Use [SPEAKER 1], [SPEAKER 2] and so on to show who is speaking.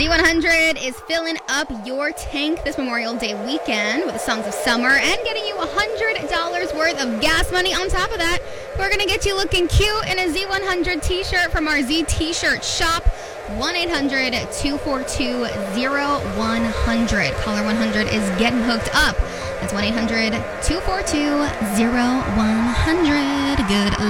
[SPEAKER 1] Z100 is filling up your tank this Memorial Day weekend with the songs of summer and getting you $100 worth of gas money. On top of that, we're going to get you looking cute in a Z100 t-shirt from our Z T-shirt shop. 1-800-242-0100. Caller 100 is getting hooked up. That's 1-800-242-0100. Good